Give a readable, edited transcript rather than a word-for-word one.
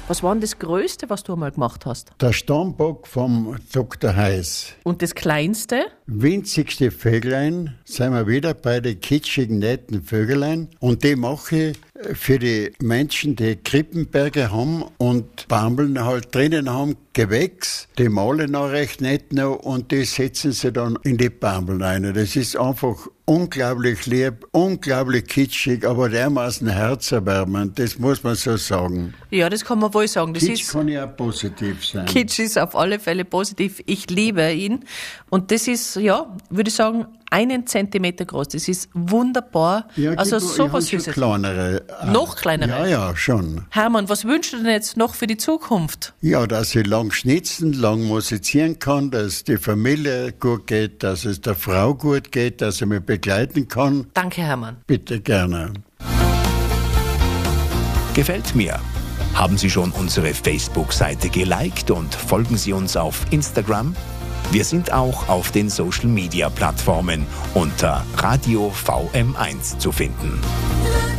Was war denn das Größte, was du einmal gemacht hast? Der Stammbock vom Dr. Heiß. Und das Kleinste? Winzigste Vöglein, sind wir wieder bei den kitschigen, netten Vögelein. Und die mache ich für die Menschen, die Krippenberge haben und Bammeln halt drinnen haben, Gewächs, die malen auch recht nett noch und die setzen sie dann in die Bammeln rein. Das ist einfach unglaublich lieb, unglaublich kitschig, aber dermaßen herzerwärmend, das muss man so sagen. Ja, das kann man wohl sagen. Das Kitsch kann ja auch positiv sein. Kitsch ist auf alle Fälle positiv. Ich liebe ihn. Und das ist, ja, würde ich sagen, 1 Zentimeter groß. Das ist wunderbar. Ja, also so was Süßes. Süßes. Kleinere. Noch kleinere? Ja, schon. Hermann, was wünschst du denn jetzt noch für die Zukunft? Ja, dass ich lang schnitzen, lang musizieren kann, dass die Familie gut geht, dass es der Frau gut geht, dass sie mich begleiten kann. Danke, Hermann. Bitte gerne. Gefällt mir? Haben Sie schon unsere Facebook-Seite geliked und folgen Sie uns auf Instagram? Wir sind auch auf den Social-Media-Plattformen unter Radio VM1 zu finden.